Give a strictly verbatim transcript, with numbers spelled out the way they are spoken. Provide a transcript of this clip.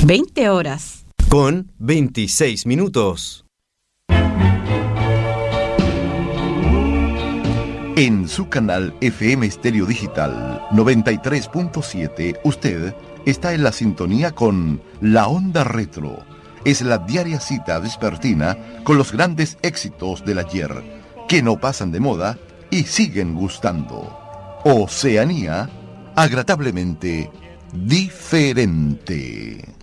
veinte horas. Con veintiséis minutos. En su canal F M Estéreo Digital noventa y tres punto siete, usted está en la sintonía con La Onda Retro. Es la diaria cita vespertina con los grandes éxitos del ayer, que no pasan de moda y siguen gustando. Oceanía, agradablemente diferente.